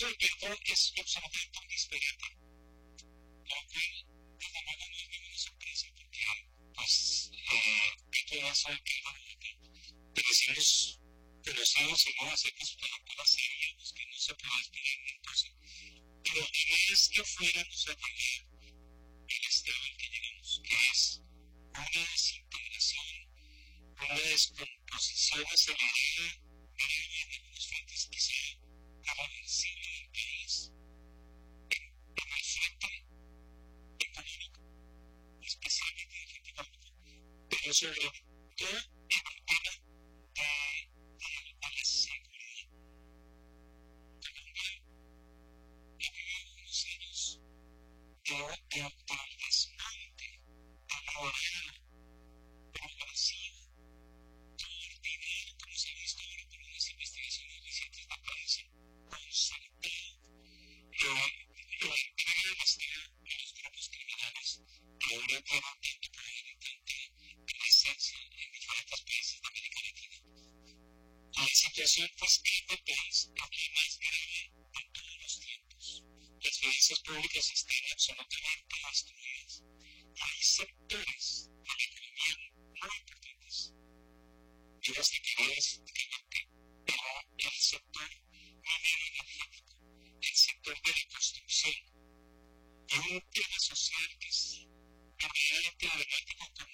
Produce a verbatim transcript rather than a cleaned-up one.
discurso del tiempo es absolutamente un disparate, lo cual desde luego no es ninguna sorpresa porque pues eh, Pico ya sabe que pero decimos conocidos y no hacer que su trayectoria sabíamos que no se puede despedir de una persona. Pero la idea es que fuéramos a llegar al estado en que llegamos, que es una desintegración, una descomposición acelerada grave en algunos frentes que sea irreversible del país, en, en el frente económico, especialmente en el frente económico, pero sobre todo en el tema de, de, de la seguridad. Colombia ha vivido unos años de, de, del desmonte, del modelo progresivo, coordinado, como se ha visto ahora por unas investigaciones recientes de país, concertado, eh, la entrega del Estado a los grupos criminales que ahora tienen tanto poder y tanta presencia en diferentes países de América Latina. La situación fiscal del país es la más grave de todos los tiempos. Las finanzas públicas están absolutamente destruidas. Hay sectores de la economía muy importantes. Yo las quería efectivamente, pero el sector minero energético, el sector de la construcción, y un tema social que es verdaderamente dramático como